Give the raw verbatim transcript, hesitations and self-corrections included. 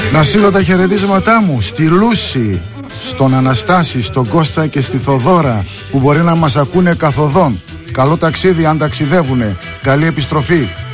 Να στείλω τα χαιρετίσματά μου στη Λούση, στον Αναστάση, στον Κώστα και στη Θοδώρα που μπορεί να μας ακούνε καθοδόν. Καλό ταξίδι αν ταξιδεύουνε. Καλή επιστροφή.